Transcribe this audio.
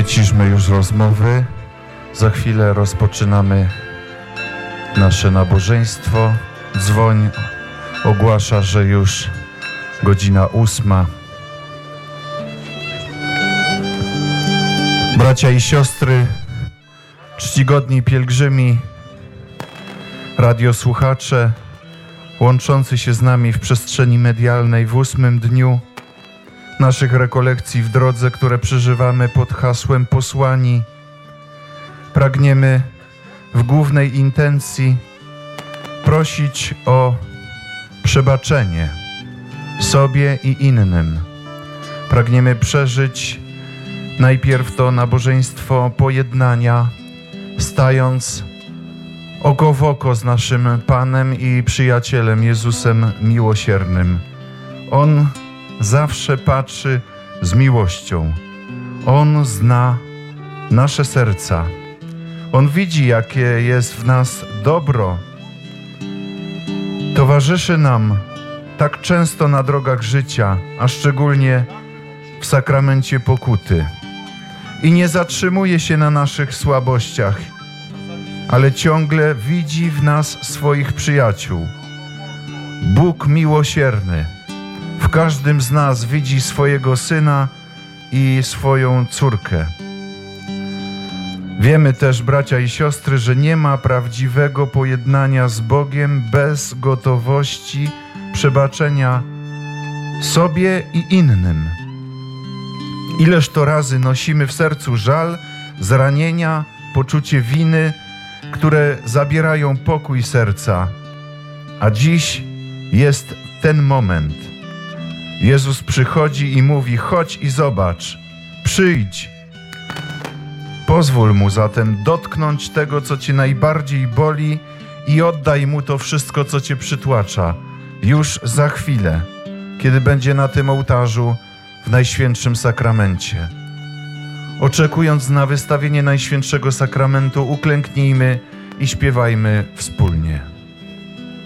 Wyciszmy już rozmowy. Za chwilę rozpoczynamy nasze nabożeństwo. Dzwoń ogłasza, że już godzina 8. Bracia i siostry, czcigodni pielgrzymi, radiosłuchacze, łączący się z nami w przestrzeni medialnej w 8. dniu naszych rekolekcji w drodze, które przeżywamy pod hasłem Posłani, pragniemy w głównej intencji prosić o przebaczenie sobie i innym. Pragniemy przeżyć najpierw to nabożeństwo pojednania, stając oko w oko z naszym Panem i przyjacielem Jezusem Miłosiernym. On zawsze patrzy z miłością. On zna nasze serca. On widzi, jakie jest w nas dobro. Towarzyszy nam tak często na drogach życia, a szczególnie w sakramencie pokuty. I nie zatrzymuje się na naszych słabościach, ale ciągle widzi w nas swoich przyjaciół. Bóg miłosierny w każdym z nas widzi swojego Syna i swoją córkę. Wiemy też, bracia i siostry, że nie ma prawdziwego pojednania z Bogiem bez gotowości przebaczenia sobie i innym. Ileż to razy nosimy w sercu żal, zranienia, poczucie winy, które zabierają pokój serca. A dziś jest ten moment. Jezus przychodzi i mówi: chodź i zobacz, przyjdź. Pozwól Mu zatem dotknąć tego, co Cię najbardziej boli, i oddaj Mu to wszystko, co Cię przytłacza. Już za chwilę, kiedy będzie na tym ołtarzu w Najświętszym Sakramencie. Oczekując na wystawienie Najświętszego Sakramentu, uklęknijmy i śpiewajmy wspólnie.